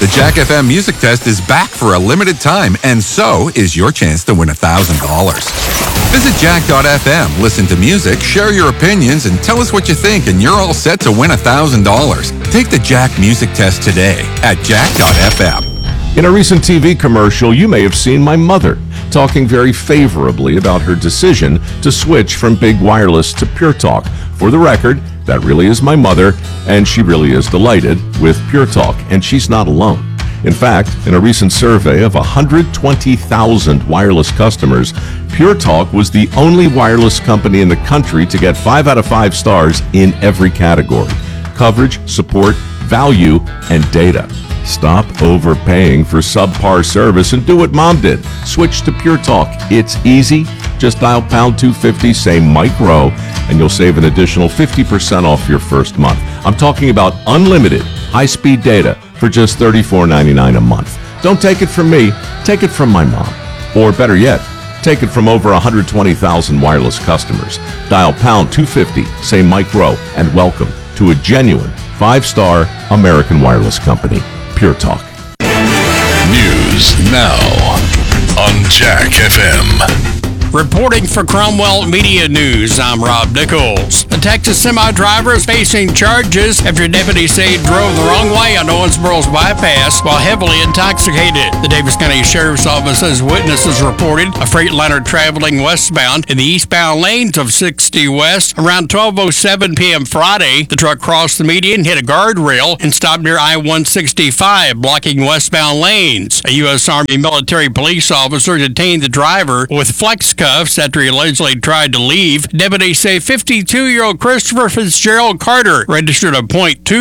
The Jack FM Music Test is back for a limited time, and so is your chance to win $1,000. Visit jack.fm, listen to music, share your opinions, and tell us what you think, and you're all set to win $1,000. Take the Jack Music Test today at jack.fm. In a recent TV commercial, you may have seen my mother talking very favorably about her decision to switch from Big Wireless to Pure Talk. For the record, that really is my mother, and she really is delighted with Pure Talk, and she's not alone. In fact, in a recent survey of 120,000 wireless customers, Pure Talk was the only wireless company in the country to get 5 out of 5 stars in every category: coverage, support, value, and data. Stop overpaying for subpar service and do what Mom did. Switch to Pure Talk. It's easy. Just dial pound 250, say Mike Rowe, and you'll save an additional 50% off your first month. I'm talking about unlimited high-speed data for just $34.99 a month. Don't take it from me. Take it from my mom. Or better yet, take it from over 120,000 wireless customers. Dial pound 250, say Mike Rowe, and welcome to a genuine 5-star American wireless company. Pure Talk. News now on Jack FM. Reporting for Cromwell Media News, I'm Rob Nichols. A Texas semi-driver is facing charges after deputies say he drove the wrong way on Owensboro's bypass while heavily intoxicated. The Davis County Sheriff's Office says witnesses reported a Freightliner traveling westbound in the eastbound lanes of 60 West around 12:07 p.m. Friday. The truck crossed the median, hit a guardrail, and stopped near I-165, blocking westbound lanes. A U.S. Army military police officer detained the driver with flex cuffs after he allegedly tried to leave. Deputies say 52-year-old Christopher Fitzgerald Carter registered a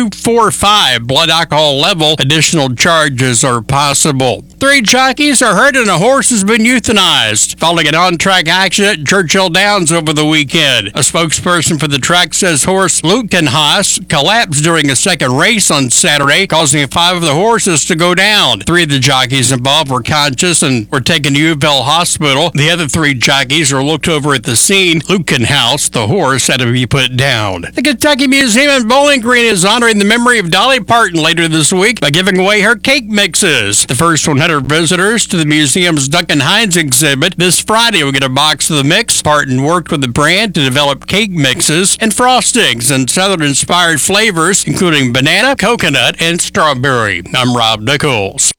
.245 blood alcohol level. Additional charges are possible. 3 jockeys are hurt and a horse has been euthanized following an on-track accident at Churchill Downs over the weekend. A spokesperson for the track says horse Lukenhaas collapsed during a second race on Saturday, causing 5 of the horses to go down. 3 of the jockeys involved were conscious and were taken to U-Ville Hospital. The other 3 jockeys are looked over at the scene. Lukenhaus, the horse, had to be put down. The Kentucky Museum in Bowling Green is honoring the memory of Dolly Parton later this week by giving away her cake mixes. The first 100 visitors to the museum's Duncan Hines exhibit this Friday will get a box of the mix. Parton worked with the brand to develop cake mixes and frostings and Southern-inspired flavors, including banana, coconut, and strawberry. I'm Rob Nichols.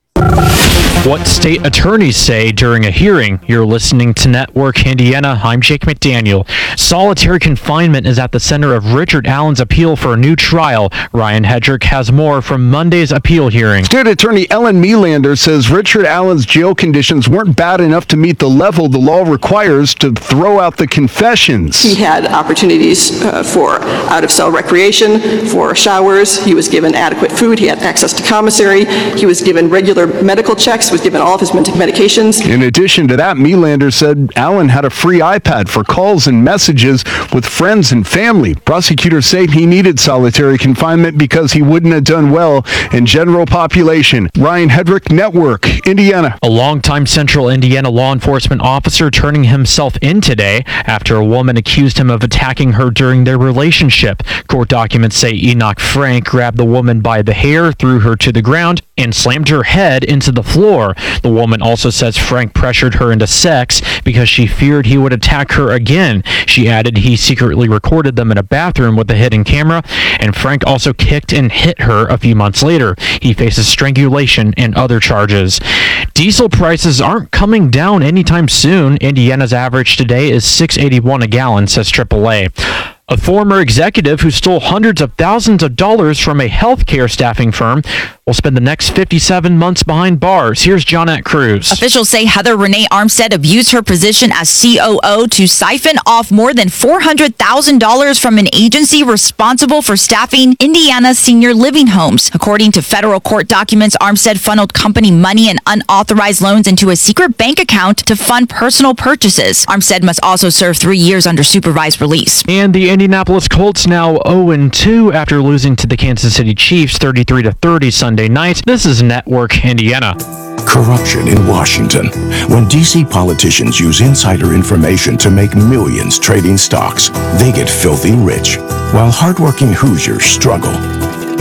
What state attorneys say during a hearing. You're listening to Network Indiana. I'm Jake McDaniel. Solitary confinement is at the center of Richard Allen's appeal for a new trial. Ryan Hedrick has more from Monday's appeal hearing. State Attorney Ellen Melander says Richard Allen's jail conditions weren't bad enough to meet the level the law requires to throw out the confessions. He had opportunities for out-of-cell recreation, for showers. He was given adequate food. He had access to commissary. He was given regular medical checks, was given all of his medications. In addition to that, Melander said Allen had a free iPad for calls and messages with friends and family. Prosecutors say he needed solitary confinement because he wouldn't have done well in general population. Ryan Hedrick, Network, Indiana. A longtime Central Indiana law enforcement officer turning himself in today after a woman accused him of attacking her during their relationship. Court documents say Enoch Frank grabbed the woman by the hair, threw her to the ground, and slammed her head into the floor. The woman also says Frank pressured her into sex because she feared he would attack her again. She added he secretly recorded them in a bathroom with a hidden camera, and Frank also kicked and hit her a few months later. He faces strangulation and other charges. Diesel prices aren't coming down anytime soon. Indiana's average today is $6.81 a gallon, says AAA. A former executive who stole hundreds of thousands of dollars from a healthcare staffing firm will spend the next 57 months behind bars. Here's Johnette Cruz. Officials say Heather Renee Armstead abused her position as COO to siphon off more than $400,000 from an agency responsible for staffing Indiana's senior living homes. According to federal court documents, Armstead funneled company money and unauthorized loans into a secret bank account to fund personal purchases. Armstead must also serve 3 years under supervised release. And the Indianapolis Colts now 0-2 after losing to the Kansas City Chiefs 33-30 Sunday night. This is Network Indiana. Corruption in Washington. When D.C. politicians use insider information to make millions trading stocks, they get filthy rich, while hardworking Hoosiers struggle.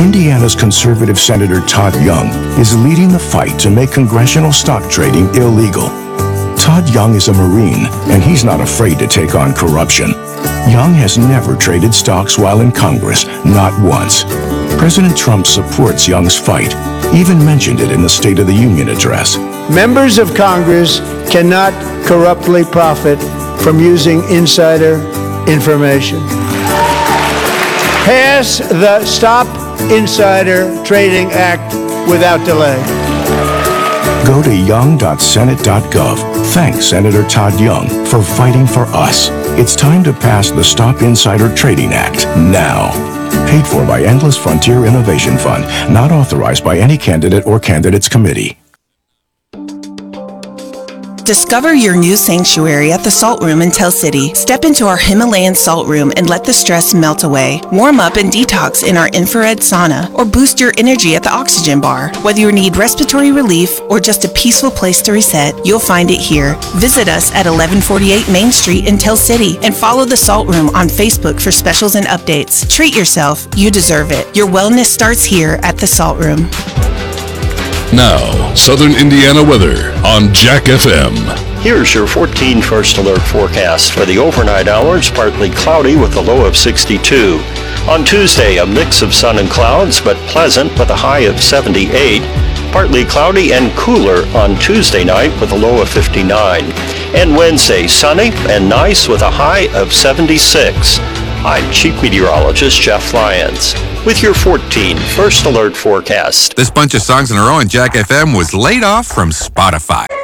Indiana's conservative Senator Todd Young is leading the fight to make congressional stock trading illegal. Todd Young is a Marine, and he's not afraid to take on corruption. Young has never traded stocks while in Congress, not once. President Trump supports Young's fight, even mentioned it in the State of the Union address. Members of Congress cannot corruptly profit from using insider information. Pass the Stop Insider Trading Act without delay. Go to young.senate.gov. Thank Senator Todd Young for fighting for us. It's time to pass the Stop Insider Trading Act now. Paid for by Endless Frontier Innovation Fund, not authorized by any candidate or candidates committee. Discover your new sanctuary at the Salt Room in Tell City. Step into our Himalayan salt room and let the stress melt away. Warm up and detox in our infrared sauna or boost your energy at the Oxygen Bar. Whether you need respiratory relief or just a peaceful place to reset, you'll find it here. Visit us at 1148 Main Street in Tell City and follow the Salt Room on Facebook for specials and updates. Treat yourself. You deserve it. Your wellness starts here at the Salt Room. Now, Southern Indiana weather on Jack FM. Here's your 14 First Alert forecast. For the overnight hours, partly cloudy with a low of 62. On Tuesday, a mix of sun and clouds, but pleasant with a high of 78. Partly cloudy and cooler on Tuesday night with a low of 59. And Wednesday, sunny and nice with a high of 76. I'm Chief Meteorologist Jeff Lyons with your 14 First Alert forecast. This bunch of songs in a row on Jack FM was laid off from Spotify.